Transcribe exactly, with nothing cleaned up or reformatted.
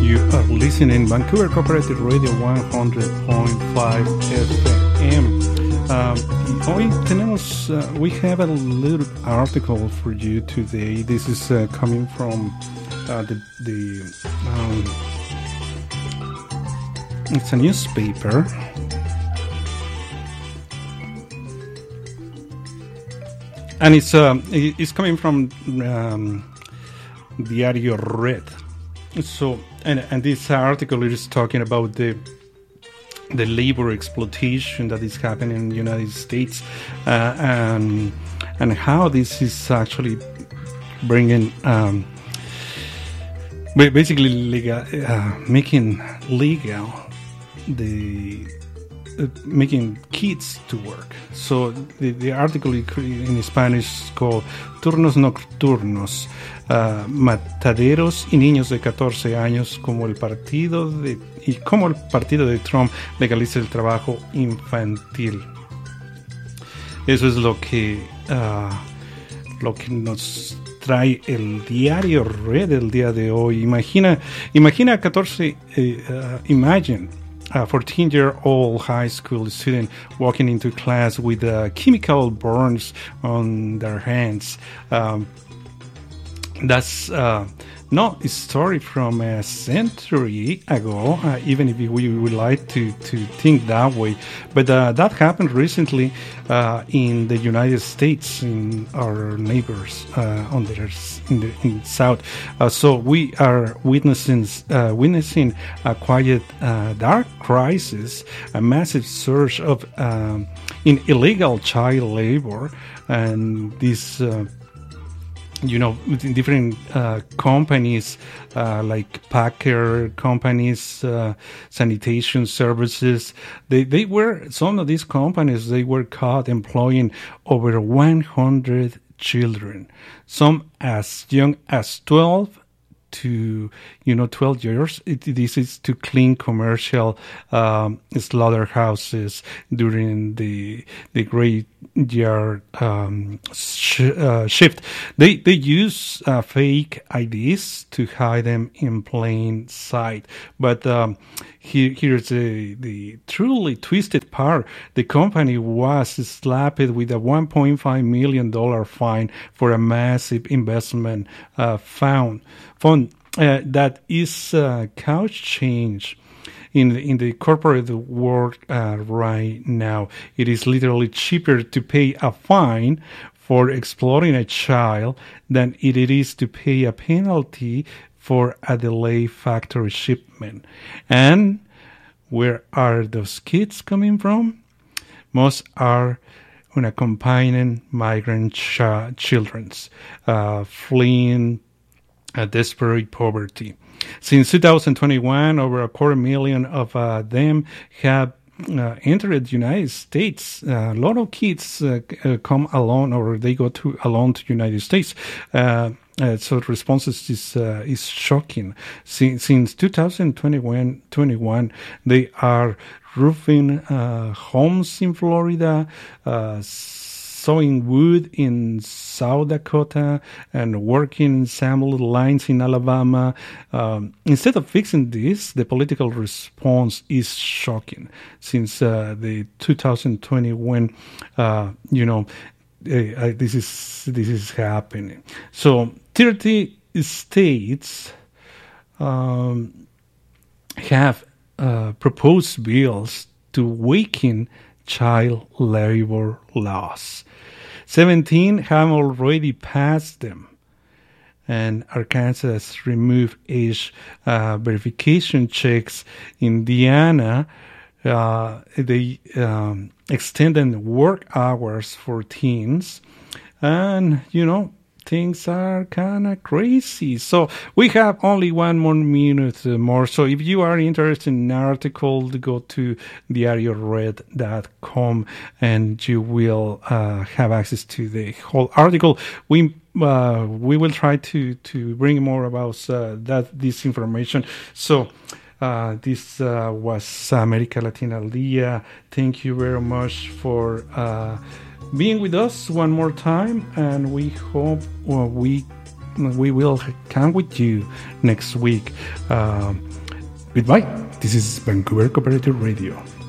You are listening Vancouver Cooperative Radio one hundred point five F M. Um, hoy tenemos, uh, we have a little article for you today. This is uh, coming from uh, the, the um, it's a newspaper. And it's uh, it's coming from um, Diario Red. So, and and this article is talking about the the labor exploitation that is happening in the United States, uh, and and how this is actually bringing um, basically legal, uh, making legal the uh, making kids to work. So the, the article in Spanish is called Turnos Nocturnos. Uh, mataderos y niños de catorce años como el partido de y como el partido de Trump legaliza el trabajo infantil. Eso es lo que uh, lo que nos trae el Diario Red el día de hoy. Imagina, imagina catorce, uh, uh, imagine a fourteen-year-old high school student walking into class with uh, chemical burns on their hands. Um, That's uh, not a story from a century ago, uh, even if we would like to, to think that way. But uh, that happened recently uh, in the United States, in our neighbors uh, on the, in the in South. Uh, so we are witnessing uh, witnessing a quiet, uh, dark crisis, a massive surge of um, in illegal child labor, and this. Uh, You know, different uh, companies uh, like Packer companies, uh, sanitation services. They they were some of these companies. They were caught employing over one hundred children, some as young as twelve to you know twelve years. It, this is to clean commercial um, slaughterhouses during the the graveyard um, sh- uh, shift. They they use uh, fake I Ds to hide them in plain sight. But um, here here's the the truly twisted part. The company was slapped with a one point five million dollar fine for a massive investment uh, found. Fund uh, that is uh, couch change in the, in the corporate world uh, right now. It is literally cheaper to pay a fine for exploiting a child than it is to pay a penalty for a delayed factory shipment. And where are those kids coming from? Most are unaccompanied migrant ch- children uh, fleeing Uh, desperate poverty. Since two thousand twenty-one, over a quarter million of uh, them have uh, entered the United States. Uh, a lot of kids uh, uh, come alone, or they go to alone to the United States. Uh, uh, so the responses is uh, is shocking. Since, since two thousand twenty-one, twenty-one, they are roofing uh, homes in Florida, uh, sawing wood in South Dakota, and working assembly lines in Alabama. Um, instead of fixing this, the political response is shocking. Since uh, the two thousand twenty-one, uh, you know, uh, this is this is happening. So thirty states um, have uh, proposed bills to weaken child labor laws. seventeen have already passed them, and Arkansas has removed age uh, verification checks. Indiana, uh, they um, extended work hours for teens, and you know things are kind of crazy. So we have only one more minute more. So if you are interested in an article, go to diario red dot com and you will uh, have access to the whole article. We uh, we will try to, to bring more about uh, that this information. So uh, this uh, was America Latina al Día. Thank you very much for uh, being with us one more time, and we hope well, we we will come with you next week. Um, Goodbye. This is Vancouver Cooperative Radio.